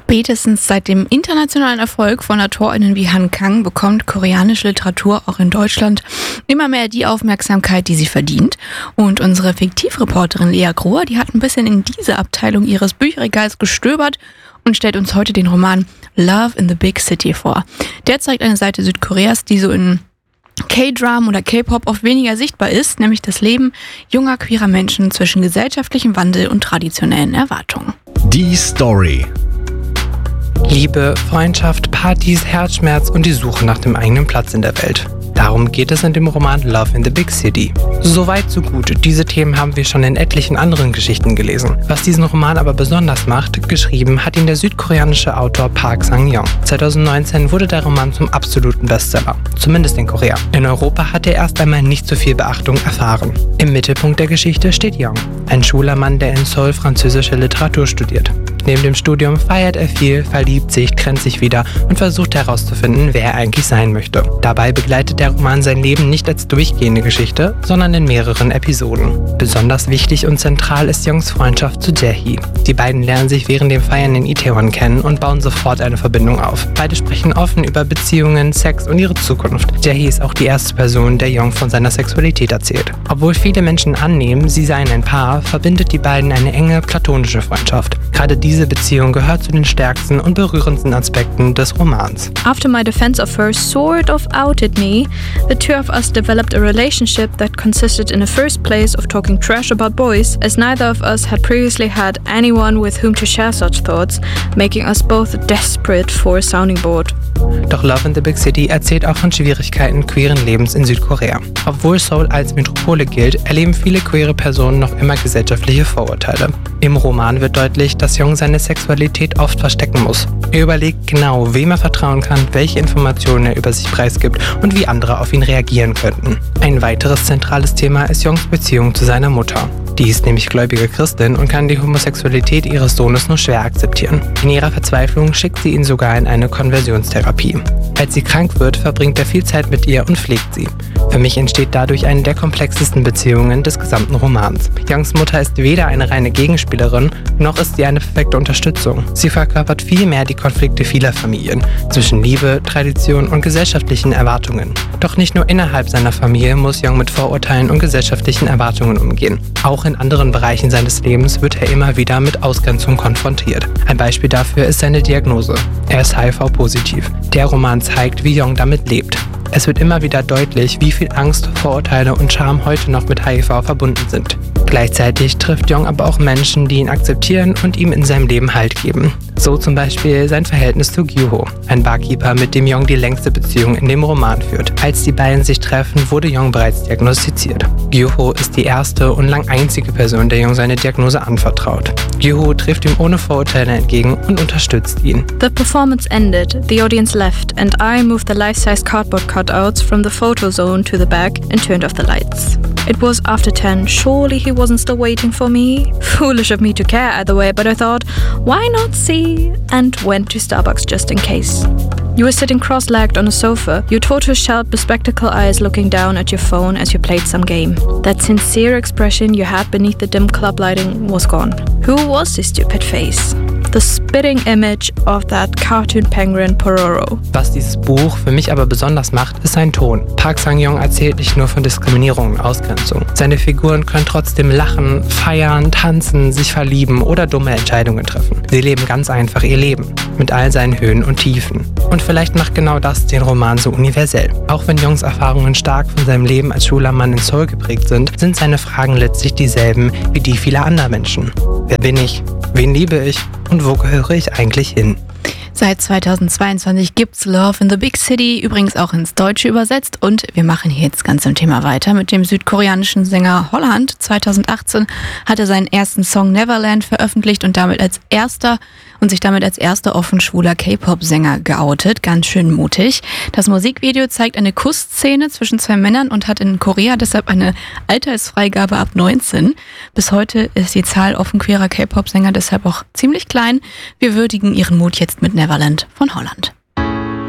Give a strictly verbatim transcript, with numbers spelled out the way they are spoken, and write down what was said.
Spätestens seit dem internationalen Erfolg von AutorInnen wie Han Kang bekommt koreanische Literatur auch in Deutschland immer mehr die Aufmerksamkeit, die sie verdient. Und unsere Fiktivreporterin Lea Grohr, die hat ein bisschen in diese Abteilung ihres Bücherregals gestöbert und stellt uns heute den Roman Love in the Big City vor. Der zeigt eine Seite Südkoreas, die so in K-Drama oder K-Pop oft weniger sichtbar ist, nämlich das Leben junger queerer Menschen zwischen gesellschaftlichem Wandel und traditionellen Erwartungen. Die Story. Liebe, Freundschaft, Partys, Herzschmerz und die Suche nach dem eigenen Platz in der Welt. Darum geht es in dem Roman Love in the Big City. Soweit so gut. Diese Themen haben wir schon in etlichen anderen Geschichten gelesen. Was diesen Roman aber besonders macht, geschrieben hat ihn der südkoreanische Autor Park Sang-yong. zwanzig neunzehn wurde der Roman zum absoluten Bestseller, zumindest in Korea. In Europa hat er erst einmal nicht so viel Beachtung erfahren. Im Mittelpunkt der Geschichte steht Yong, ein schwuler Mann, der in Seoul französische Literatur studiert. Neben dem Studium feiert er viel, verliebt sich, trennt sich wieder und versucht herauszufinden, wer er eigentlich sein möchte. Dabei begleitet der Roman sein Leben nicht als durchgehende Geschichte, sondern in mehreren Episoden. Besonders wichtig und zentral ist Yongs Freundschaft zu Jae-hee. Die beiden lernen sich während dem Feiern in Itaewon kennen und bauen sofort eine Verbindung auf. Beide sprechen offen über Beziehungen, Sex und ihre Zukunft. Jae-hee ist auch die erste Person, der Yong von seiner Sexualität erzählt. Obwohl viele Menschen annehmen, sie seien ein Paar, verbindet die beiden eine enge platonische Freundschaft. Gerade diese Beziehung gehört zu den stärksten und berührendsten Aspekten des Romans. After my defense of her sort of outed me, the two of us developed a relationship that consisted in the first place of talking trash about boys, as neither of us had previously had anyone with whom to share such thoughts, making us both desperate for a sounding board. Doch Love in the Big City erzählt auch von Schwierigkeiten queeren Lebens in Südkorea. Obwohl Seoul als Metropole gilt, erleben viele queere Personen noch immer gesellschaftliche Vorurteile. Im Roman wird deutlich, dass Yong seine Sexualität oft verstecken muss. Er überlegt genau, wem er vertrauen kann, welche Informationen er über sich preisgibt und wie andere auf ihn reagieren könnten. Ein weiteres zentrales Thema ist Yongs Beziehung zu seiner Mutter. Die ist nämlich gläubige Christin und kann die Homosexualität ihres Sohnes nur schwer akzeptieren. In ihrer Verzweiflung schickt sie ihn sogar in eine Konversionstherapie. Als sie krank wird, verbringt er viel Zeit mit ihr und pflegt sie. Für mich entsteht dadurch eine der komplexesten Beziehungen des gesamten Romans. Yongs Mutter ist weder eine reine Gegenspielerin, noch ist sie eine perfekte Unterstützung. Sie verkörpert vielmehr die Konflikte vieler Familien zwischen Liebe, Tradition und gesellschaftlichen Erwartungen. Doch nicht nur innerhalb seiner Familie muss Yong mit Vorurteilen und gesellschaftlichen Erwartungen umgehen. Auch in anderen Bereichen seines Lebens wird er immer wieder mit Ausgrenzung konfrontiert. Ein Beispiel dafür ist seine Diagnose. Er ist H I V-positiv. Der Roman zeigt, wie Yong damit lebt. Es wird immer wieder deutlich, wie viel Angst, Vorurteile und Scham heute noch mit H I V verbunden sind. Gleichzeitig trifft Yong aber auch Menschen, die ihn akzeptieren und ihm in seinem Leben Halt geben. So zum Beispiel sein Verhältnis zu Gyu-ho, ein Barkeeper, mit dem Yong die längste Beziehung in dem Roman führt. Als die beiden sich treffen, wurde Yong bereits diagnostiziert. Gyu-ho ist die erste und lang einzige Person, der Yong seine Diagnose anvertraut. Gyu-ho trifft ihm ohne Vorurteile entgegen und unterstützt ihn. The performance ended, the audience left, and I moved the life-size cardboard cutouts from the photo zone to the back and turned off the lights. It was after ten, surely he wasn't still waiting for me? Foolish of me to care either way, but I thought, why not see? And went to Starbucks just in case. You were sitting cross-legged on a sofa, your tortoise-shell bespectacled eyes looking down at your phone as you played some game. That sincere expression you had beneath the dim club lighting was gone. Who was this stupid face? The spitting image of that cartoon penguin Pororo. Was dieses Buch für mich aber besonders macht, ist sein Ton. Park Sang-yong erzählt nicht nur von Diskriminierung und Ausgrenzung. Seine Figuren können trotzdem lachen, feiern, tanzen, sich verlieben oder dumme Entscheidungen treffen. Sie leben ganz einfach ihr Leben, mit all seinen Höhen und Tiefen. Und vielleicht macht genau das den Roman so universell. Auch wenn Yongs Erfahrungen stark von seinem Leben als schwuler Mann in Seoul geprägt sind, sind seine Fragen letztlich dieselben wie die vieler anderer Menschen. Wer bin ich? Wen liebe ich? Und wo gehöre ich eigentlich hin? Seit zweitausendzweiundzwanzig gibt's Love in the Big City, übrigens auch ins Deutsche übersetzt. Und wir machen hier jetzt ganz im Thema weiter mit dem südkoreanischen Sänger Holland. zweitausendachtzehn hat er seinen ersten Song Neverland veröffentlicht und damit als erster und sich damit als erster offen schwuler K-Pop-Sänger geoutet. Ganz schön mutig. Das Musikvideo zeigt eine Kussszene zwischen zwei Männern und hat in Korea deshalb eine Altersfreigabe ab neunzehn. Bis heute ist die Zahl offen queerer K-Pop-Sänger deshalb auch ziemlich klein. Wir würdigen ihren Mut jetzt mit Neverland von Holland.